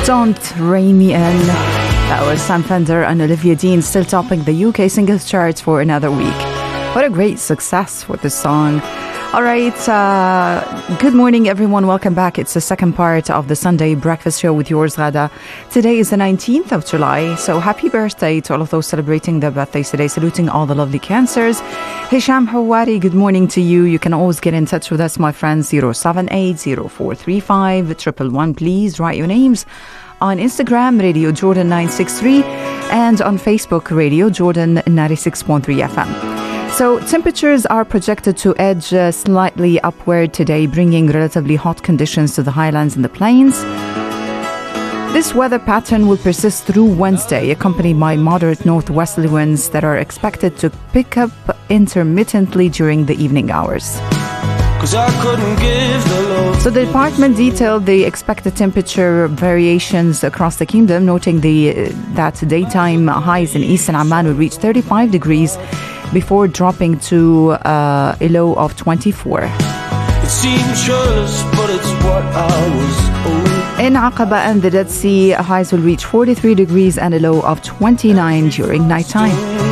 Don't Rein Me In. That was Sam Fender and Olivia Dean, still topping the UK singles charts for another week. What a great success for this song. All right, good morning, everyone. Welcome back. It's the second part of the Sunday Breakfast Show with yours, Ghada. Today is the 19th of July, so happy birthday to all of those celebrating their birthdays today, saluting all the lovely cancers. Hisham Hawari, good morning to you. You can always get in touch with us, my friends, 078-0435 111. Please write your names on Instagram, Radio Jordan 963, and on Facebook, Radio Jordan 96.3 FM. So temperatures are projected to edge slightly upward today, bringing relatively hot conditions to the highlands and the plains. This weather pattern will persist through Wednesday, accompanied by moderate northwesterly winds that are expected to pick up intermittently during the evening hours. So the department detailed the expected temperature variations across the kingdom, noting that daytime highs in eastern Amman will reach 35 degrees before dropping to a low of 24. It seems shirtless, but it's what I was owed. In Aqaba and the Dead Sea, highs will reach 43 degrees and a low of 29 during nighttime.